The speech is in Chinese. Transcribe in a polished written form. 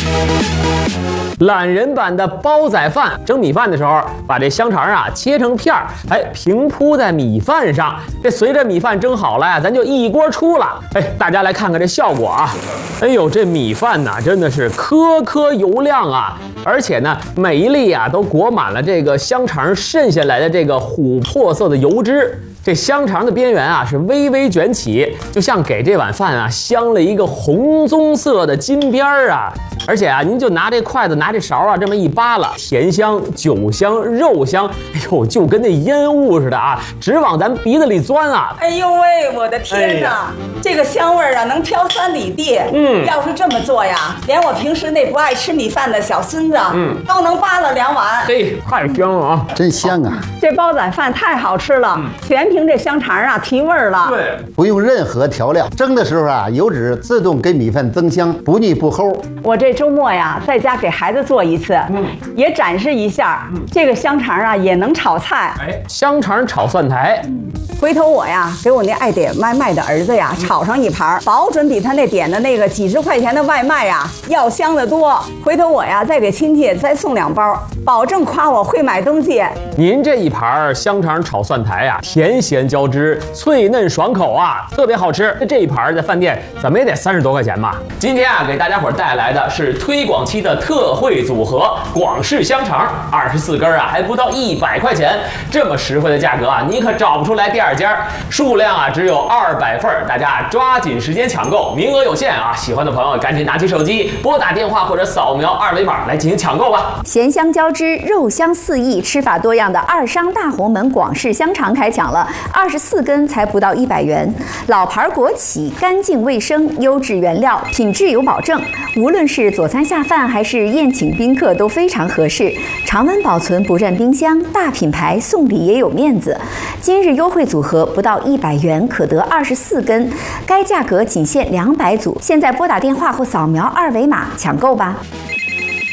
懒人版的煲仔饭，蒸米饭的时候，把这香肠啊切成片儿，平铺在米饭上。这随着米饭蒸好了呀，咱就一锅出了。大家来看看这效果啊！哎呦，这米饭呐，真的是颗颗油亮啊！而且呢，每一粒啊都裹满了这个香肠渗下来的这个琥珀色的油脂。这香肠的边缘啊是微微卷起，就像给这碗饭啊镶了一个红棕色的金边儿啊！而且啊，您就拿这筷子拿这勺啊这么一扒拉，甜香、酒香、肉香，哎呦，就跟那烟雾似的啊，直往咱鼻子里钻啊！ 哎呦喂，我的天哪，这个香味儿啊能飘3里地。要是这么做呀，连我平时那不爱吃米饭的小孙子，都能扒拉2碗。 嘿，太香了啊！ 真香啊！ 这煲仔饭太好吃了，全凭这香肠啊提味儿了。 对， 不用任何调料，蒸的时候啊，油脂自动给米饭增香，不腻不齁。 我这周末呀，在家给孩子做一次，也展示一下这个香肠啊，也能炒菜。 香肠炒蒜苔。 回头我呀，给我那爱点外卖的儿子呀，炒上一盘，保准比他那点的那个几十块钱的外卖呀要香得多。回头我呀，再给亲戚再送2包，保证夸我会买东西。 您这一盘香肠炒蒜苔啊，甜咸交织，脆嫩爽口啊，特别好吃。这一盘在饭店怎么也得30多块钱吧？今天啊，给大家伙带来的是推广期的特惠组合——广式香肠，24根啊，还不到100块钱，这么实惠的价格啊，你可找不出来第2家。数量啊只有200份，大家抓紧时间抢购，名额有限啊！喜欢的朋友赶紧拿起手机，拨打电话或者扫描2维码来进行抢购吧。 咸香交织，肉香四溢，吃法多样的二商大红门广式香肠开抢了，24根才不到100元，老牌国企，干净卫生，优质原料，品质有保证。无论是佐餐下饭还是宴请宾客都非常合适，常温保存不占冰箱，大品牌送礼也有面子。今日优惠组合不到100元可得24根，该价格仅限200组。现在拨打电话或扫描2维码抢购吧。